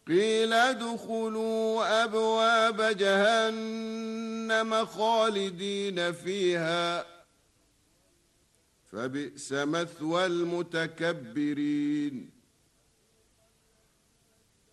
قيل ادخلوا أبواب جهنم خالدين فيها فبئس مثوى المتكبرين